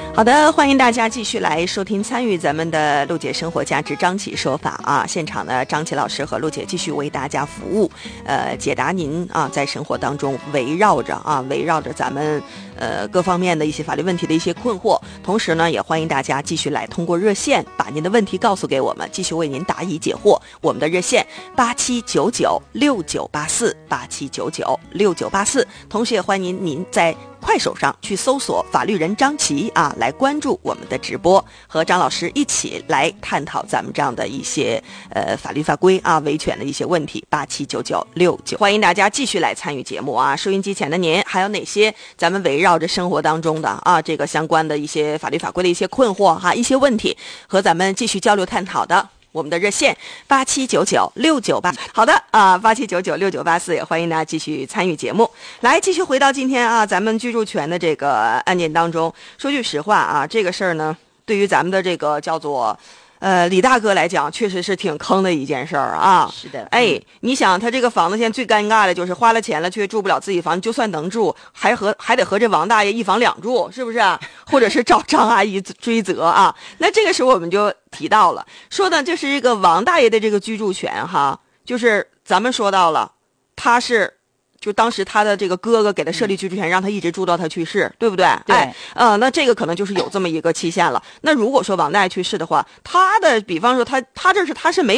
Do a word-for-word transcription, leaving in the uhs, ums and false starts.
好的，欢迎大家继续来收听参与咱们的陆姐生活价值张琪说法啊！现场呢，张琪老师和陆姐继续为大家服务，呃，解答您啊在生活当中围绕着啊围绕着咱们呃各方面的一些法律问题的一些困惑。同时呢，也欢迎大家继续来通过热线把您的问题告诉给我们，继续为您答疑解惑。我们的热线八七九九六九八四八七九九六九八四，同时也欢迎您在快手上去搜索法律人张琪啊，来关注我们的直播，和张老师一起来探讨咱们这样的一些呃法律法规啊维权的一些问题。八七九九六九，欢迎大家继续来参与节目啊！收音机前的您，还有哪些咱们围绕着生活当中的啊这个相关的一些法律法规的一些困惑哈、啊、一些问题，和咱们继续交流探讨的？我们的热线八七九九六九八，好的啊，八七九九六九八四，也欢迎大家继续参与节目。来，继续回到今天啊，咱们居住权的这个案件当中。说句实话啊，这个事儿呢，对于咱们的这个叫做呃李大哥来讲，确实是挺坑的一件事儿啊。 是的， 哎，嗯、你想他这个房子现在最尴尬的就是花了钱了却住不了自己房，就算能住，还和还得和这王大爷一房两住，是不是？或者是找张阿姨追责啊？那这个时候我们就提到了，说呢，这是一个王大爷的这个居住权哈，就是咱们说到了，他是。就当时他的这个哥哥给他设立居住权，让他一直住到他去世，对不对？ 对， 哎，呃，那这个可能就是有这么一个期限了。那如果说王大爷去世的话，他的比方说他他这是他是没有。